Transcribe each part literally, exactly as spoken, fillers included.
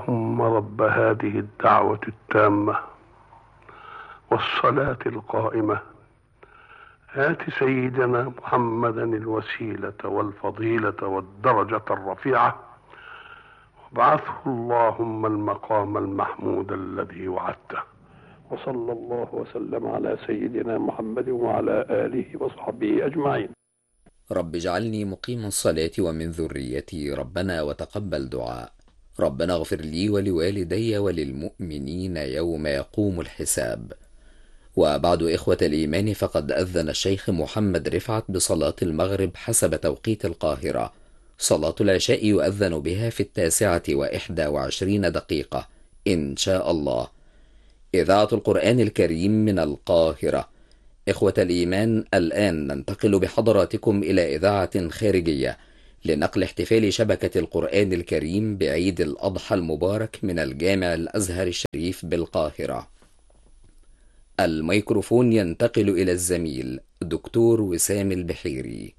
اللهم رب هذه الدعوة التامة والصلاة القائمة آت سيدنا محمدا الوسيلة والفضيلة والدرجة الرفيعة وابعثه اللهم المقام المحمود الذي وعدته. وصلى الله وسلم على سيدنا محمد وعلى آله وصحبه أجمعين. رب اجعلني مقيم الصلاة ومن ذريتي، ربنا وتقبل دعاء. ربنا اغفر لي ولوالدي وللمؤمنين يوم يقوم الحساب. وبعد إخوة الإيمان، فقد أذن الشيخ محمد رفعت بصلاة المغرب حسب توقيت القاهرة. صلاة العشاء يؤذن بها في التاسعة وإحدى وعشرين دقيقة إن شاء الله. إذاعة القرآن الكريم من القاهرة. إخوة الإيمان، الآن ننتقل بحضراتكم إلى إذاعة خارجية لنقل احتفال شبكة القرآن الكريم بعيد الأضحى المبارك من الجامع الأزهر الشريف بالقاهرة. الميكروفون ينتقل إلى الزميل دكتور وسام البحيري.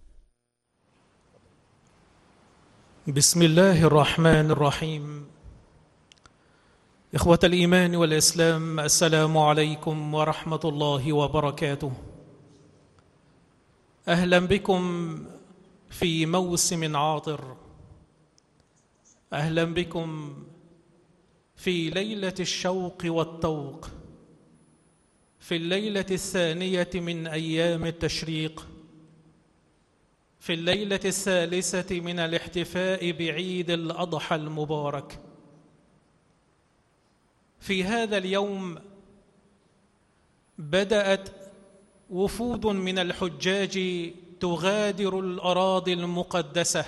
بسم الله الرحمن الرحيم. إخوة الإيمان والإسلام، السلام عليكم ورحمة الله وبركاته. أهلا بكم في موسم عاطر، أهلا بكم في ليلة الشوق والطوق، في الليلة الثانية من أيام التشريق، في الليلة الثالثة من الاحتفاء بعيد الأضحى المبارك. في هذا اليوم بدأت وفود من الحجاج تغادر الأراضي المقدسة،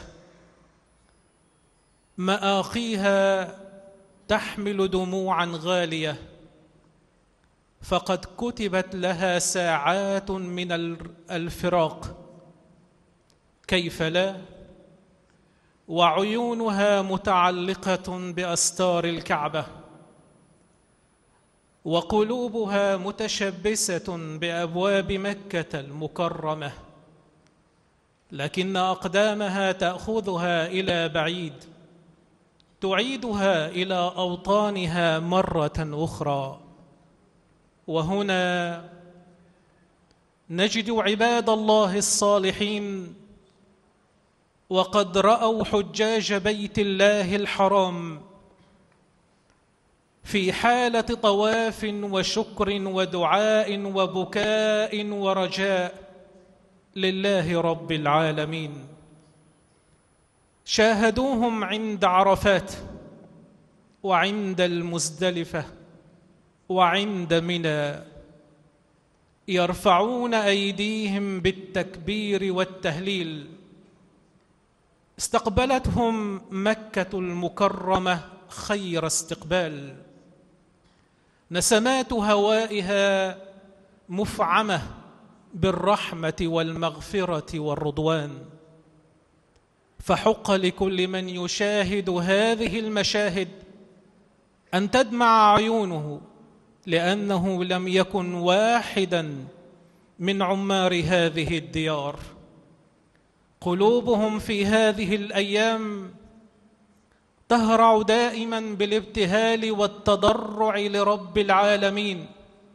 مآخيها تحمل دموعا غالية، فقد كتبت لها ساعات من الفراق، كيف لا؟ وعيونها متعلقة بأستار الكعبة، وقلوبها متشبسة بأبواب مكة المكرمة، لكن أقدامها تأخذها إلى بعيد، تعيدها إلى أوطانها مرة أخرى. وهنا نجد عباد الله الصالحين وقد رأوا حجاج بيت الله الحرام في حالة طواف وشكر ودعاء وبكاء ورجاء لله رب العالمين. شاهدوهم عند عرفات وعند المزدلفة وعند منى، يرفعون أيديهم بالتكبير والتهليل. استقبلتهم مكة المكرمة خير استقبال، نسمات هوائها مفعمة بالرحمة والمغفرة والرضوان. فحق لكل من يشاهد هذه المشاهد أن تدمع عيونه، لأنه لم يكن واحدا من عمار هذه الديار. قلوبهم في هذه الأيام تهرع دائما بالابتهال والتضرع لرب العالمين.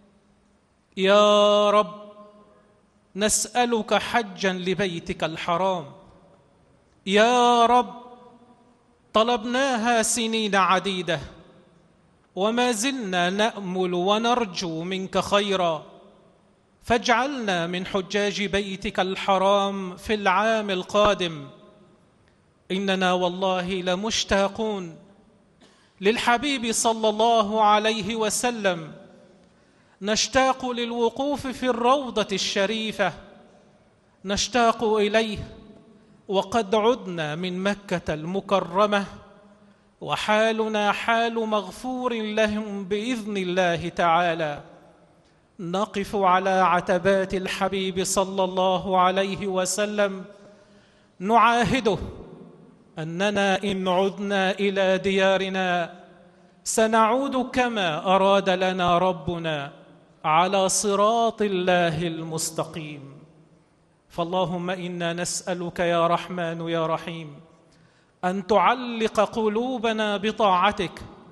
يا رب، نسألك حجا لبيتك الحرام. يا رب، طلبناها سنين عديدة وما زلنا نأمل ونرجو منك خيرا، فاجعلنا من حجاج بيتك الحرام في العام القادم. إننا والله لمشتاقون للحبيب صلى الله عليه وسلم، نشتاق للوقوف في الروضة الشريفة، نشتاق إليه وقد عدنا من مكة المكرمة، وحالنا حال مغفور لهم بإذن الله تعالى. نقف على عتبات الحبيب صلى الله عليه وسلم نعاهده أننا إن عدنا إلى ديارنا سنعود كما أراد لنا ربنا على صراط الله المستقيم. فاللهم إنا نسألك يا رحمن يا رحيم أن تعلق قلوبنا بطاعتك،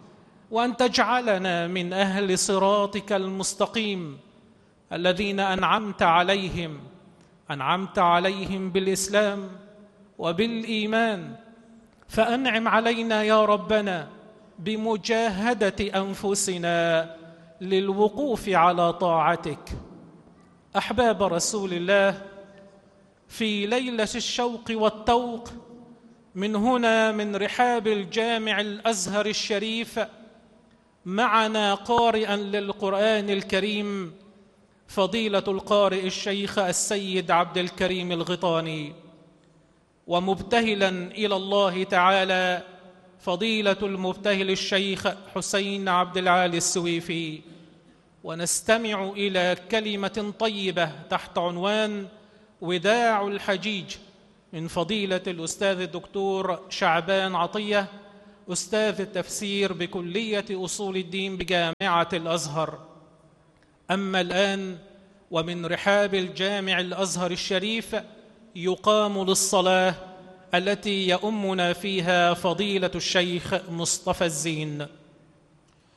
وأن تجعلنا من أهل صراطك المستقيم الذين أنعمت عليهم أنعمت عليهم بالإسلام وبالإيمان. فأنعم علينا يا ربنا بمجاهدة أنفسنا للوقوف على طاعتك. أحباب رسول الله، في ليلة الشوق والتوق من هنا من رحاب الجامع الأزهر الشريف معنا قارئا للقرآن الكريم فضيلة القارئ الشيخ السيد عبد الكريم الغيطاني، ومبتهلا إلى الله تعالى فضيلة المبتهل الشيخ حسين عبد العالي السويفي. ونستمع إلى كلمة طيبة تحت عنوان وداع الحجيج من فضيلة الأستاذ الدكتور شعبان عطية، أستاذ التفسير بكلية أصول الدين بجامعة الأزهر. أما الآن ومن رحاب الجامع الأزهر الشريف يقام للصلاة التي يؤمنا فيها فضيلة الشيخ مصطفى الزين.